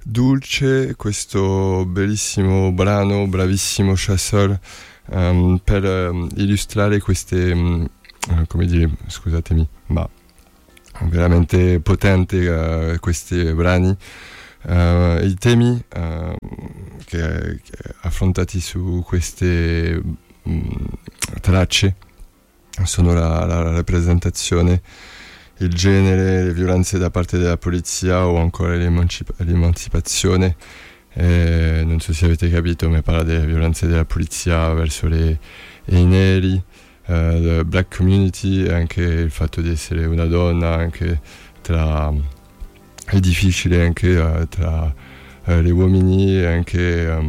Dulce, questo bellissimo brano, bravissimo Chassol, per illustrare queste, come dire, scusatemi, ma veramente potente questi brani, i temi che affrontati su queste tracce sono la rappresentazione, il genere, le violenze da parte della polizia o ancora l'emancipazione. Non so se avete capito, ma parla delle violenze della polizia verso i neri, la black community, e anche il fatto di essere una donna, anche è difficile anche tra gli uomini, e anche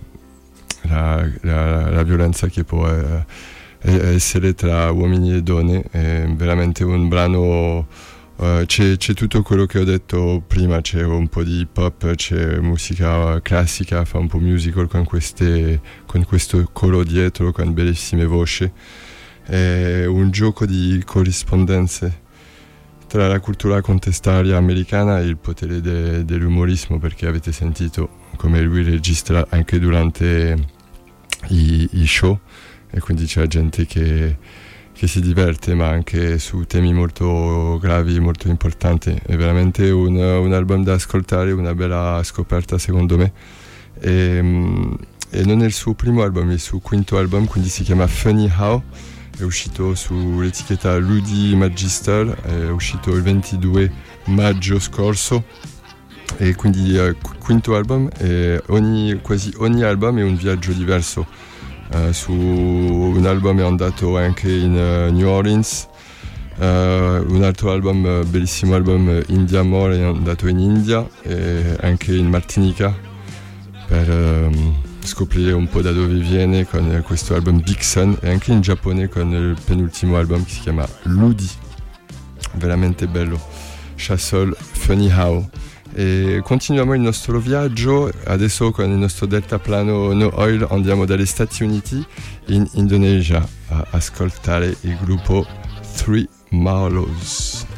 la violenza che può essere tra uomini e donne. È veramente un brano, c'è tutto quello che ho detto prima, c'è un po' di hip hop, c'è musica classica, fa un po' musical con questo coro dietro, con bellissime voci. È un gioco di corrispondenze tra la cultura contestataria americana e il potere dell'umorismo, perché avete sentito come lui registra anche durante i show, e quindi c'è gente che si diverte, ma anche su temi molto gravi, molto importanti. È veramente un album da ascoltare, una bella scoperta secondo me, e non è il suo primo album, è il suo quinto album, quindi si chiama Funny How, è uscito sull'etichetta Ludi Magister, è uscito il 22 maggio scorso, e quindi quinto album, e quasi ogni album è un viaggio diverso. Su un album è andato anche in New Orleans, un altro album, bellissimo album, India More, è andato in India e anche in Martinica per scoprire un po' da dove viene con questo album Big Sun, e anche in Giappone con il penultimo album che si chiama Ludi, veramente bello, Chassol, Funny How. E continuiamo il nostro viaggio adesso con il nostro deltaplano No Oil, andiamo dagli Stati Uniti in Indonesia a ascoltare il gruppo Three Marlows.